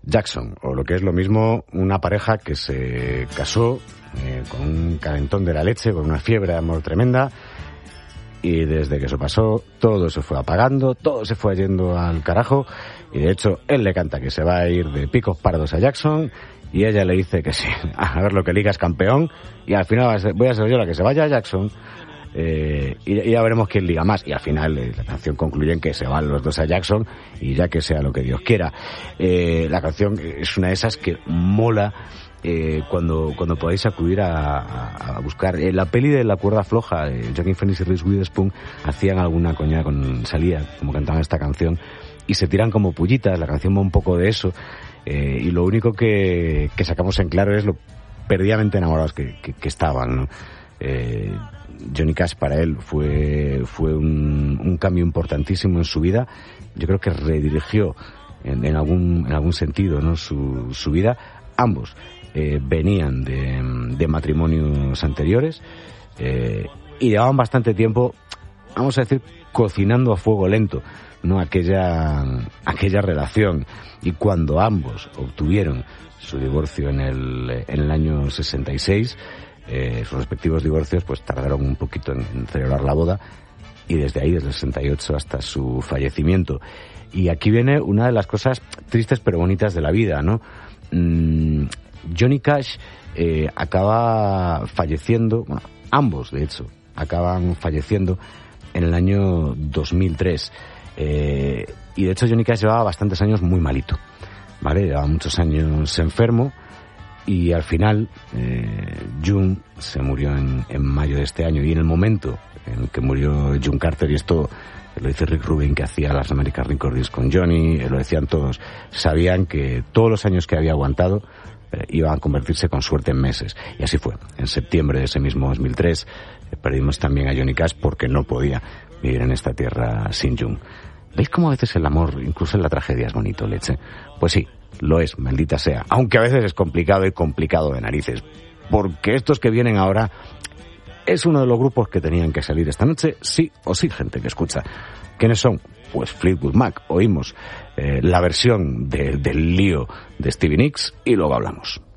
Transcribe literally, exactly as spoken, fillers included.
Jackson, o lo que es lo mismo, una pareja que se casó eh, con un calentón de la leche, con una fiebre de amor tremenda, y desde que eso pasó, todo se fue apagando, todo se fue yendo al carajo, y de hecho, él le canta que se va a ir de picos pardos a Jackson, y ella le dice que sí, a ver lo que ligas campeón, y al final voy a ser yo la que se vaya a Jackson, eh, y, y ya veremos quién liga más, y al final eh, la canción concluye en que se van los dos a Jackson, y ya que sea lo que Dios quiera. Eh, la canción es una de esas que mola, Eh, cuando cuando podáis acudir a, a, a buscar eh, la peli de La cuerda floja, eh, Joaquin Phoenix y Reese Witherspoon hacían alguna coña con salía como cantaban esta canción y se tiran como pullitas. La canción va un poco de eso, eh, y lo único que, que sacamos en claro es lo perdidamente enamorados que, que, que estaban, ¿no? eh, Johnny Cash para él fue fue un, un cambio importantísimo en su vida. Yo creo que redirigió en, en algún en algún sentido, ¿no?, su, su vida. Ambos Eh, venían de, de matrimonios anteriores eh, y llevaban bastante tiempo, vamos a decir, cocinando a fuego lento, ¿no?, aquella aquella relación, y cuando ambos obtuvieron su divorcio en el en el año sesenta y seis, eh, sus respectivos divorcios pues tardaron un poquito en, en celebrar la boda, y desde ahí, desde el sesenta y ocho hasta su fallecimiento. Y aquí viene una de las cosas tristes pero bonitas de la vida, ¿no? Mm, Johnny Cash eh, acaba falleciendo, bueno, ambos de hecho acaban falleciendo en el año dos mil tres, eh, y de hecho Johnny Cash llevaba bastantes años muy malito, ¿vale? Llevaba muchos años enfermo, y al final eh, June se murió en, en mayo de este año, y en el momento en que murió June Carter, y esto lo dice Rick Rubin, que hacía las American Records con Johnny, lo decían todos, sabían que todos los años que había aguantado iban a convertirse con suerte en meses, y así fue. En septiembre de ese mismo dos mil tres eh, perdimos también a Johnny Cash porque no podía vivir en esta tierra sin June. ¿Veis cómo a veces el amor, incluso en la tragedia, es bonito, leche? Pues sí, lo es, maldita sea, aunque a veces es complicado y complicado de narices, porque estos que vienen ahora es uno de los grupos que tenían que salir esta noche, sí o sí, gente que escucha. ¿Quiénes son? Pues Fleetwood Mac. Oímos eh, la versión de, del lío de Stevie Nicks y luego hablamos.